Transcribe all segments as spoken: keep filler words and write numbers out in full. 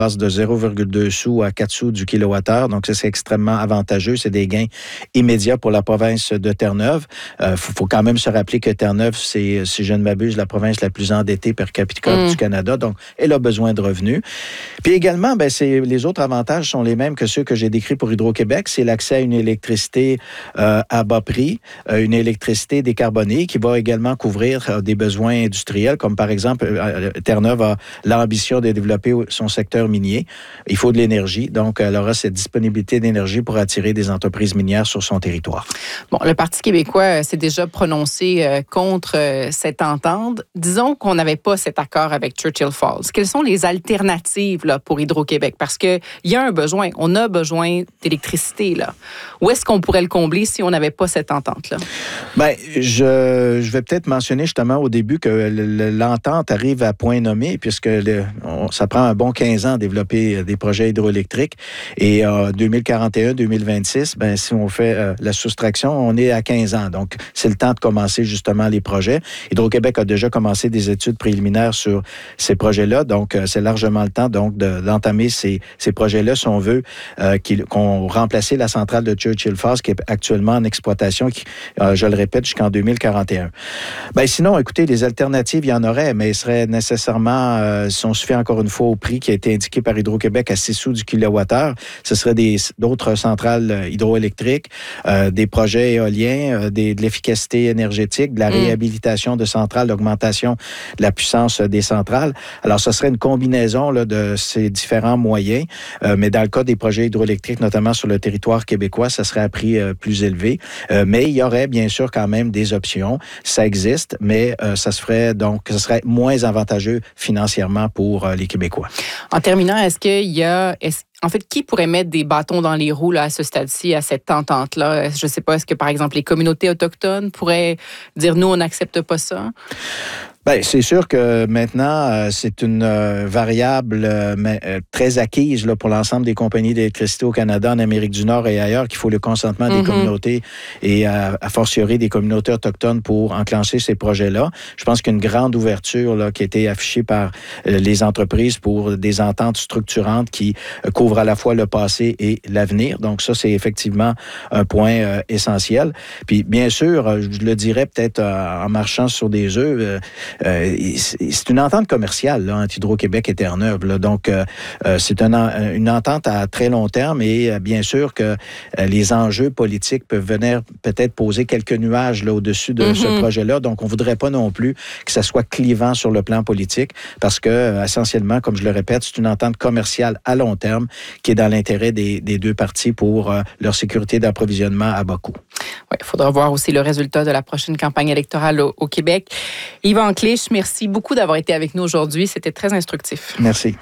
passe de zéro virgule deux sous à quatre sous du kilowattheure. Donc, ça, c'est extrêmement avantageux. C'est des gains immédiats pour la province de Terre-Neuve. Il euh, faut, faut quand même se rappeler que Terre-Neuve, c'est, si je ne m'abuse, la province la plus endettée per capita mmh. du Canada. Donc, elle a besoin de revenus. Puis également, ben, c'est, les autres avantages sont les mêmes que ceux que j'ai décrits pour Hydro-Québec. C'est l'accès à une électricité euh, à bas prix, euh, une électricité décarbonée qui va également couvrir euh, des besoins industriels, comme par exemple, euh, Terre-Neuve a l'ambition de développer son secteur minier. Il faut de l'énergie. Donc, elle aura cette disponibilité d'énergie pour attirer des entreprises minières sur son territoire. Bon, le Parti québécois s'est déjà prononcé euh, contre euh, cette entente. Disons qu'on n'avait pas cet accord avec Churchill Falls. Quelles sont les alternatives là, pour Hydro-Québec? Parce qu'il y a un besoin. On a besoin d'électricité. Là. Où est-ce qu'on pourrait le combler si on n'avait pas cette entente-là? Bien, je, je vais peut-être mentionner justement au début que le, l'entente arrive à point nommé, puisque le, on, ça prend un bon quinze ans à développer des projets hydroélectriques. Et en euh, deux mille quarante et un deux mille vingt-six, ben, si on fait euh, la soustraction, on est à quinze ans. Donc, c'est le temps de commencer justement les projets. Hydro-Québec a déjà commencé des études préliminaires sur ces projets-là. Donc, euh, c'est largement le temps donc, de, d'entamer ces, ces projets-là si on veut euh, qu'on remplace la centrale de Churchill Falls qui est actuellement en exploitation, qui, euh, je le répète, jusqu'en deux mille quarante et un. Ben, sinon, écoutez, les alternatives, il y en aurait, mais il serait nécessairement, euh, si on se fait encore une fois au prix qui a été indiqué par Hydro-Québec à six sous du kilowattheure, ce serait des, d'autres centrales hydroélectriques, euh, des projets éoliens, euh, des, de l'efficacité énergétique, de la mmh. réhabilitation de centrales, d'augmentation de la puissance des centrales. Alors, ce serait une combinaison là, de ces différents moyens, euh, mais dans le cas des projets hydroélectriques, notamment sur le territoire québécois, ça serait à prix euh, plus élevé. Euh, mais il y aurait bien sûr quand même des options. Ça existe, mais euh, ça se ferait donc, ça serait moins avantageux financièrement pour euh, les Québécois. En terminant, est-ce qu'il y a... Est-ce... En fait, qui pourrait mettre des bâtons dans les roues là, à ce stade-ci, à cette entente-là? Je ne sais pas, est-ce que, par exemple, les communautés autochtones pourraient dire « nous, on n'accepte pas ça ». Bien, c'est sûr que maintenant, euh, c'est une euh, variable euh, mais, euh, très acquise là, pour l'ensemble des compagnies d'électricité au Canada, en Amérique du Nord et ailleurs, qu'il faut le consentement des mm-hmm. communautés et à, à fortiori des communautés autochtones pour enclencher ces projets-là. Je pense qu'il y a une grande ouverture là, qui a été affichée par euh, les entreprises pour des ententes structurantes qui euh, couvrent à la fois le passé et l'avenir. Donc ça, c'est effectivement un point euh, essentiel. Puis bien sûr, je le dirais peut-être euh, en marchant sur des œufs, euh, Euh, c'est une entente commerciale là, entre Hydro-Québec et Terre-Neuve. Là. Donc, euh, c'est une, une entente à très long terme et euh, bien sûr que euh, les enjeux politiques peuvent venir peut-être poser quelques nuages là, au-dessus de mm-hmm. ce projet-là. Donc, on ne voudrait pas non plus que ça soit clivant sur le plan politique parce que, euh, essentiellement, comme je le répète, c'est une entente commerciale à long terme qui est dans l'intérêt des, des deux parties pour euh, leur sécurité d'approvisionnement à bas coût. Oui, il faudra voir aussi le résultat de la prochaine campagne électorale au, au Québec. Yvan Clich, merci beaucoup d'avoir été avec nous aujourd'hui. C'était très instructif. Merci.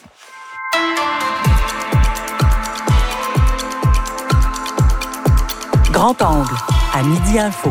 Grand angle, à Midi Info.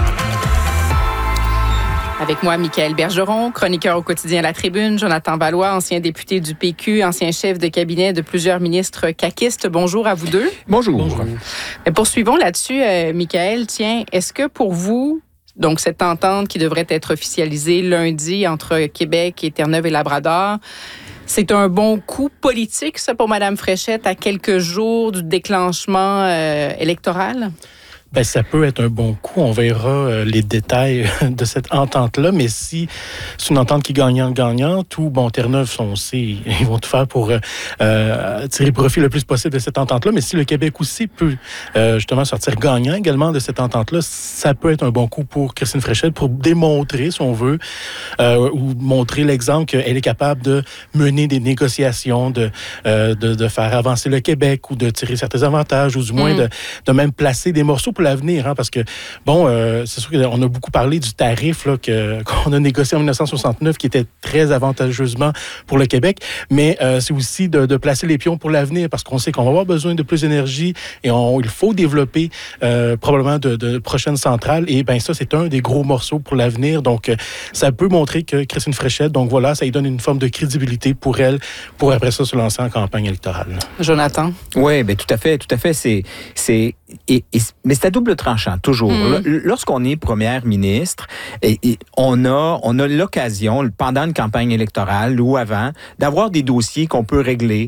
Avec moi, Michaël Bergeron, chroniqueur au quotidien La Tribune, Jonathan Valois, ancien député du P Q, ancien chef de cabinet de plusieurs ministres caquistes. Bonjour à vous deux. Bonjour. Bonjour. Mais poursuivons là-dessus, euh, Michaël. Tiens, est-ce que pour vous, donc cette entente qui devrait être officialisée lundi entre Québec et Terre-Neuve et Labrador, c'est un bon coup politique, ça, pour Mme Fréchette, à quelques jours du déclenchement euh, électoral? Ben, ça peut être un bon coup. On verra euh, les détails de cette entente-là. Mais si c'est une entente qui est gagnante-gagnante, ou, bon, Terre-Neuve, on sait, ils vont tout faire pour euh, tirer profit le plus possible de cette entente-là. Mais si le Québec aussi peut euh, justement sortir gagnant également de cette entente-là, ça peut être un bon coup pour Christine Fréchette pour démontrer, si on veut, euh, ou montrer l'exemple qu'elle est capable de mener des négociations, de, euh, de, de faire avancer le Québec ou de tirer certains avantages, ou du moins mmh. de, de même placer des morceaux pour l'avenir, hein, parce que, bon, euh, c'est sûr qu'on a beaucoup parlé du tarif là, que, qu'on a négocié en dix-neuf cent soixante-neuf, qui était très avantageusement pour le Québec, mais euh, c'est aussi de, de placer les pions pour l'avenir, parce qu'on sait qu'on va avoir besoin de plus d'énergie et on, il faut développer euh, probablement de, de prochaines centrales, et bien ça, c'est un des gros morceaux pour l'avenir, donc euh, ça peut montrer que Christine Fréchette, donc voilà, ça lui donne une forme de crédibilité pour elle, pour après ça se lancer en campagne électorale. Jonathan? Oui, bien tout à fait, tout à fait, c'est... c'est... et, et, mais c'est à double tranchant, toujours. Mm. Lorsqu'on est première ministre, et, et on a, on a l'occasion, pendant une campagne électorale ou avant, d'avoir des dossiers qu'on peut régler